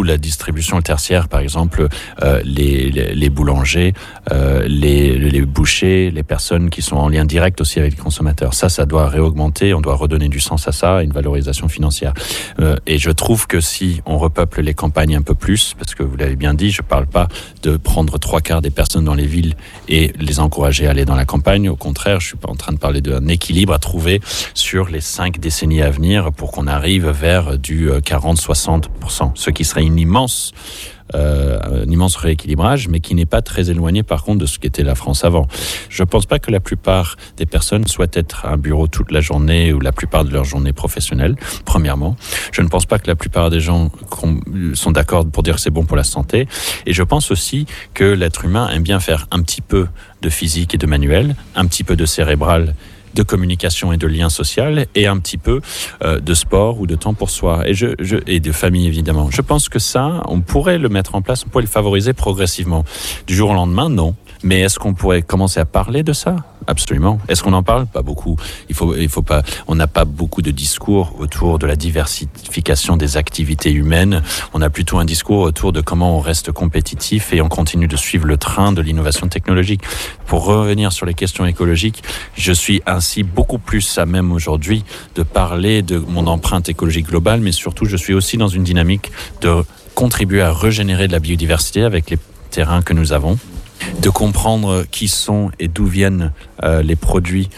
la distribution tertiaire, par exemple, les boulangers, les bouchers, les personnes qui sont en lien direct aussi avec les consommateurs. Ça doit réaugmenter, on doit redonner du sens à ça, une valorisation financière. Et je trouve que si on repeuple les campagnes un peu plus, parce que vous l'avez bien dit, je ne parle pas de prendre 3/4 des personnes dans les villes et les encourager à aller dans la campagne. Au contraire, je ne suis pas en train de parler d'un équilibre à trouver sur les 5 décennies à venir pour qu'on arrive vers du 40-60%, ce qui serait un immense rééquilibrage, mais qui n'est pas très éloigné par contre de ce qu'était la France avant. Je ne pense pas que la plupart des personnes souhaitent être à un bureau toute la journée ou la plupart de leur journée professionnelle, premièrement. Je ne pense pas que la plupart des gens sont d'accord pour dire que c'est bon pour la santé. Et je pense aussi que l'être humain aime bien faire un petit peu de physique et de manuel, un petit peu de cérébral, de communication et de lien social, et un petit peu de sport ou de temps pour soi, et de famille évidemment. Je pense que ça, on pourrait le mettre en place, on pourrait le favoriser progressivement. Du jour au lendemain, non. Mais est-ce qu'on pourrait commencer à parler de ça ? Absolument. Est-ce qu'on en parle ? Pas beaucoup. Il faut pas. On n'a pas beaucoup de discours autour de la diversification des activités humaines. On a plutôt un discours autour de comment on reste compétitif et on continue de suivre le train de l'innovation technologique. Pour revenir sur les questions écologiques, je suis ainsi beaucoup plus à même aujourd'hui de parler de mon empreinte écologique globale, mais surtout je suis aussi dans une dynamique de contribuer à régénérer de la biodiversité avec les terrains que nous avons, de comprendre qui sont et d'où viennent les produits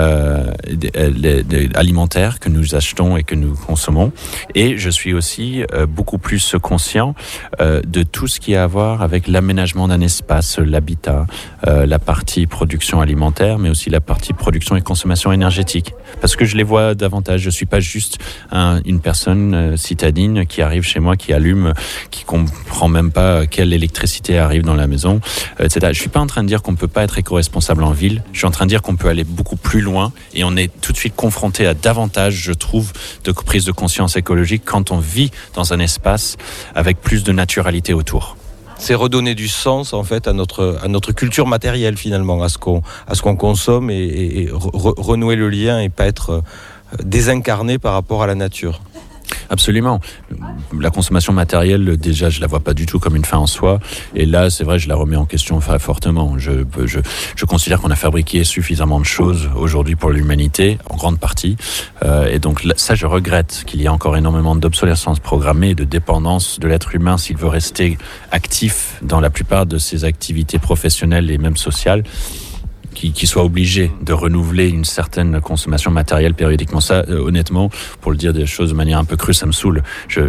alimentaires que nous achetons et que nous consommons. Et je suis aussi beaucoup plus conscient de tout ce qui a à voir avec l'aménagement d'un espace, l'habitat, la partie production alimentaire, mais aussi la partie production et consommation énergétique. Parce que je les vois davantage. Je ne suis pas juste une personne citadine qui arrive chez moi, qui allume, qui comprend même pas quelle électricité arrive dans la maison, etc. Je ne suis pas en train de dire qu'on ne peut pas être éco-responsable en ville. Je suis en train de dire qu'on peut aller beaucoup plus loin et on est tout de suite confronté à davantage, je trouve, de prise de conscience écologique quand on vit dans un espace avec plus de naturalité autour. C'est redonner du sens en fait à notre culture matérielle finalement, à ce qu'on consomme et renouer le lien et pas être désincarné par rapport à la nature. Absolument. La consommation matérielle, déjà, je la vois pas du tout comme une fin en soi. Et là, c'est vrai, je la remets en question fortement. Je considère qu'on a fabriqué suffisamment de choses aujourd'hui pour l'humanité, en grande partie. Et donc, ça, je regrette qu'il y ait encore énormément d'obsolescence programmée et de dépendance de l'être humain s'il veut rester actif dans la plupart de ses activités professionnelles et même sociales. Qui soit obligé de renouveler une certaine consommation matérielle périodiquement. Ça, honnêtement, pour le dire des choses de manière un peu crue, ça me saoule.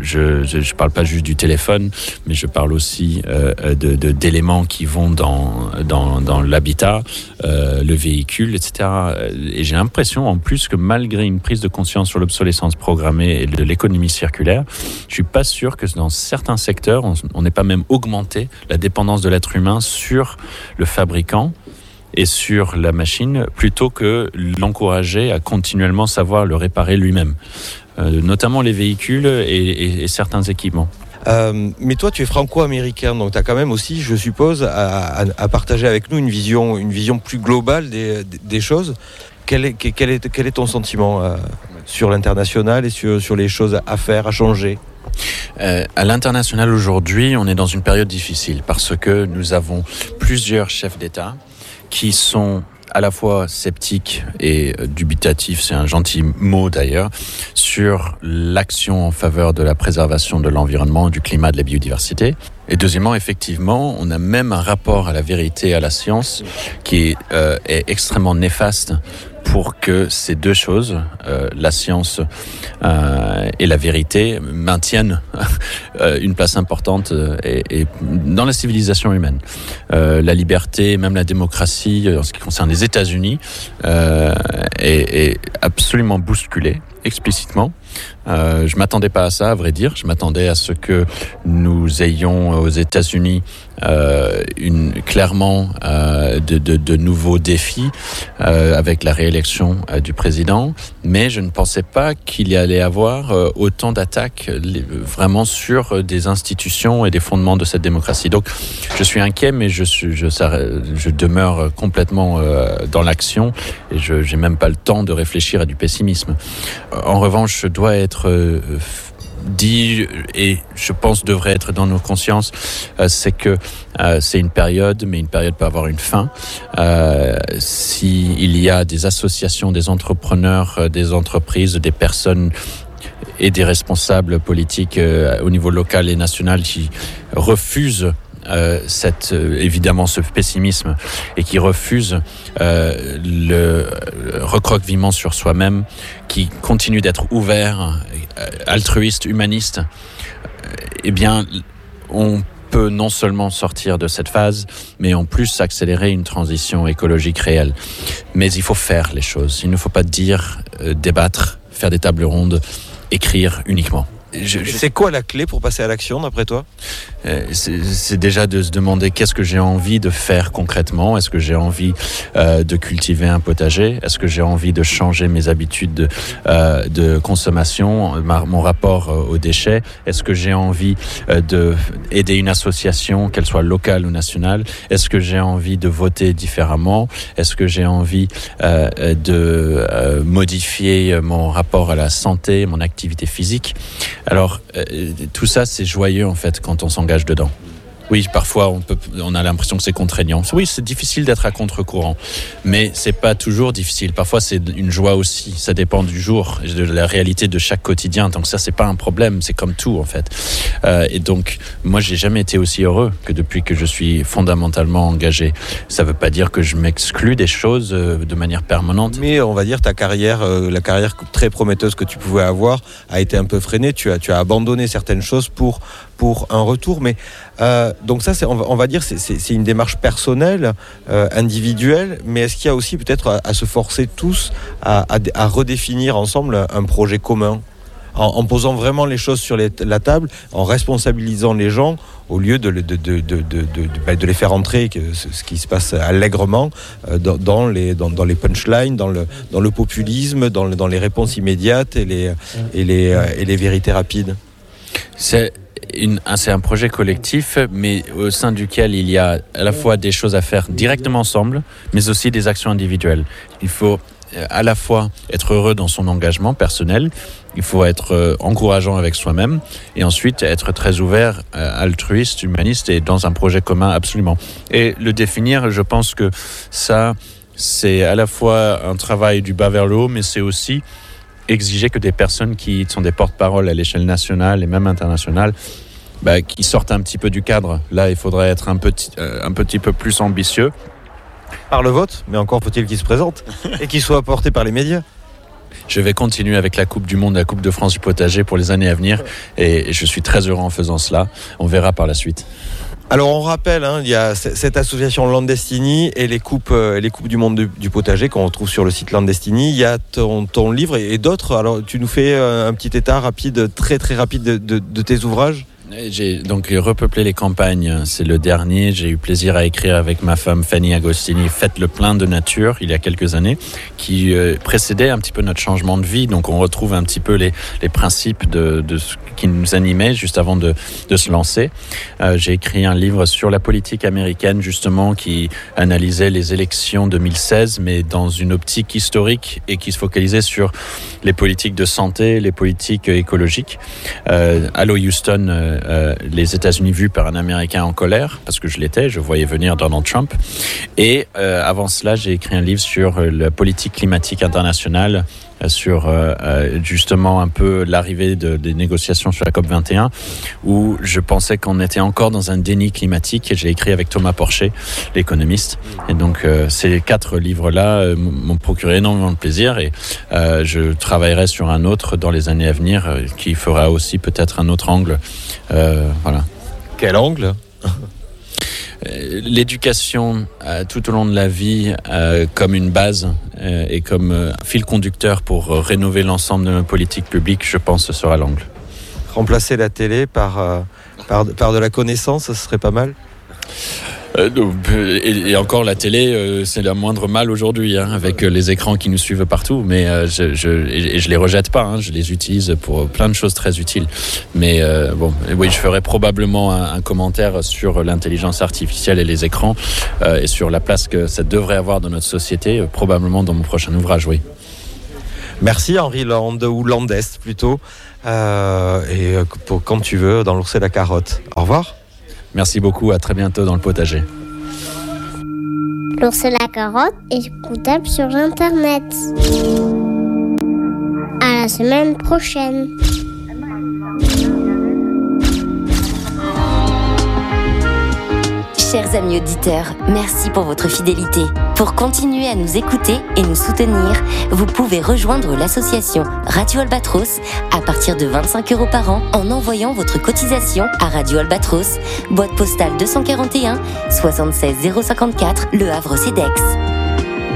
Je parle pas juste du téléphone, mais je parle aussi d'éléments qui vont dans l'habitat, le véhicule, etc. Et j'ai l'impression, en plus, que malgré une prise de conscience sur l'obsolescence programmée et de l'économie circulaire, je suis pas sûr que dans certains secteurs, on n'ait pas même augmenté la dépendance de l'être humain sur le fabricant et sur la machine, plutôt que l'encourager à continuellement savoir le réparer lui-même, notamment les véhicules et certains équipements. Mais toi, tu es franco-américain, donc tu as quand même aussi, je suppose, à partager avec nous une vision plus globale des choses. Quel est ton sentiment sur l'international et sur les choses à faire, à changer ? À l'international aujourd'hui, on est dans une période difficile parce que nous avons plusieurs chefs d'État qui sont à la fois sceptiques et dubitatifs, c'est un gentil mot d'ailleurs, sur l'action en faveur de la préservation de l'environnement, du climat, de la biodiversité. Et deuxièmement, effectivement, on a même un rapport à la vérité et à la science qui est extrêmement néfaste pour que ces deux choses, la science et la vérité, maintiennent une place importante et dans la civilisation humaine. La liberté, même la démocratie, en ce qui concerne les États-Unis, est absolument bousculée, explicitement. Je m'attendais pas à ça, à vrai dire. Je m'attendais à ce que nous ayons aux États-Unis clairement de nouveaux défis avec la réélection du président, mais je ne pensais pas qu'il y allait avoir autant d'attaques vraiment sur des institutions et des fondements de cette démocratie. Donc, je suis inquiet, mais je demeure complètement dans l'action et je n'ai même pas le temps de réfléchir à du pessimisme. En revanche, je dois être dit, et je pense devrait être dans nos consciences, c'est que c'est une période, mais une période peut avoir une fin. S'il y a des associations, des entrepreneurs, des entreprises, des personnes et des responsables politiques au niveau local et national qui refusent évidemment ce pessimisme et qui refuse le recroquevillement sur soi-même, qui continue d'être ouvert, altruiste, humaniste, eh bien, on peut non seulement sortir de cette phase, mais en plus accélérer une transition écologique réelle. Mais il faut faire les choses. Il ne faut pas dire, débattre, faire des tables rondes, écrire uniquement. C'est quoi la clé pour passer à l'action, d'après toi ? C'est déjà de se demander qu'est-ce que j'ai envie de faire concrètement. Est-ce que j'ai envie de cultiver un potager ? Est-ce que j'ai envie de changer mes habitudes de consommation, mon rapport aux déchets ? Est-ce que j'ai envie d'aider une association, qu'elle soit locale ou nationale ? Est-ce que j'ai envie de voter différemment ? Est-ce que j'ai envie de modifier mon rapport à la santé, mon activité physique ? Alors, tout ça, c'est joyeux, en fait, quand on s'engage dedans. Oui, parfois, on a l'impression que c'est contraignant. Oui, c'est difficile d'être à contre-courant, mais c'est pas toujours difficile. Parfois, c'est une joie aussi. Ça dépend du jour, de la réalité de chaque quotidien. Donc ça, c'est pas un problème. C'est comme tout, en fait. Et donc, moi, j'ai jamais été aussi heureux que depuis que je suis fondamentalement engagé. Ça veut pas dire que je m'exclus des choses de manière permanente. Mais on va dire ta carrière, la carrière très prometteuse que tu pouvais avoir, a été un peu freinée. Tu as abandonné certaines choses pour un retour, mais donc ça, on va dire, c'est une démarche personnelle, individuelle, mais est-ce qu'il y a aussi peut-être à se forcer tous à redéfinir ensemble un projet commun, en posant vraiment les choses sur la table, en responsabilisant les gens, au lieu de les faire entrer, ce qui se passe allègrement, dans les punchlines, dans le populisme, dans les réponses immédiates et les vérités rapides. C'est un projet collectif, mais au sein duquel il y a à la fois des choses à faire directement ensemble, mais aussi des actions individuelles. Il faut à la fois être heureux dans son engagement personnel, il faut être encourageant avec soi-même, et ensuite être très ouvert, altruiste, humaniste, et dans un projet commun absolument. Et le définir, je pense que ça, c'est à la fois un travail du bas vers le haut, mais c'est aussi exiger que des personnes qui sont des porte-parole à l'échelle nationale et même internationale, qui sortent un petit peu du cadre. Là, il faudrait être un petit peu plus ambitieux. Par le vote, mais encore faut-il qu'il se présente et qu'il soit apporté par les médias. Je vais continuer avec la Coupe du Monde, la Coupe de France du potager pour les années à venir, et je suis très heureux en faisant cela. On verra par la suite. Alors on rappelle, il y a cette association Landestini et les coupes du monde du potager qu'on retrouve sur le site Landestini. Il y a ton livre et d'autres. Alors tu nous fais un petit état rapide, très très rapide de tes ouvrages. J'ai donc repeuplé les campagnes, c'est le dernier. J'ai eu plaisir à écrire avec ma femme Fanny Agostini, Faites le plein de nature, il y a quelques années, qui précédait un petit peu notre changement de vie. Donc on retrouve un petit peu les principes de ce qui nous animait juste avant de se lancer. J'ai écrit un livre sur la politique américaine, justement, qui analysait les élections 2016, mais dans une optique historique et qui se focalisait sur les politiques de santé, les politiques écologiques. Allo Houston, les États-Unis vus par un Américain en colère, parce que je l'étais, je voyais venir Donald Trump. Et avant cela, j'ai écrit un livre sur la politique climatique internationale, sur justement un peu l'arrivée des négociations sur la COP21, où je pensais qu'on était encore dans un déni climatique. Et j'ai écrit avec Thomas Porcher, l'économiste. Et donc ces 4 livres-là m'ont procuré énormément de plaisir, et je travaillerai sur un autre dans les années à venir qui fera aussi peut-être un autre angle. Voilà. Quel angle ? L'éducation tout au long de la vie comme une base et comme fil conducteur pour rénover l'ensemble de nos politiques publiques, je pense que ce sera l'angle. Remplacer la télé par de la connaissance, ce serait pas mal ? Et encore, la télé, c'est le moindre mal aujourd'hui, avec les écrans qui nous suivent partout. Mais je les rejette pas, je les utilise pour plein de choses très utiles. Mais oui, je ferai probablement un commentaire sur l'intelligence artificielle et les écrans, et sur la place que ça devrait avoir dans notre société, probablement dans mon prochain ouvrage, oui. Merci Henri Land, ou Landès plutôt. Et pour quand tu veux, dans l'ours et la carotte. Au revoir. Merci beaucoup, à très bientôt dans le potager. L'ours et la carotte est écoutable sur Internet. À la semaine prochaine. Chers amis auditeurs, merci pour votre fidélité. Pour continuer à nous écouter et nous soutenir, vous pouvez rejoindre l'association Radio Albatros à partir de 25 € par an en envoyant votre cotisation à Radio Albatros, boîte postale 241 76 054, Le Havre-Cedex.